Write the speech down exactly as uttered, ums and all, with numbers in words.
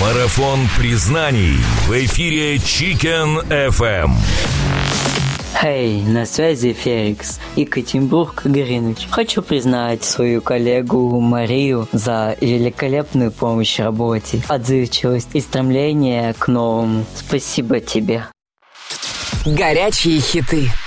Марафон признаний в эфире Chicken эф эм. Эй, hey, на связи Феликс, Екатеринбург, Горыныч. Хочу признать свою коллегу Марию за великолепную помощь в работе, отзывчивость и стремление к новому. Спасибо тебе. Горячие хиты.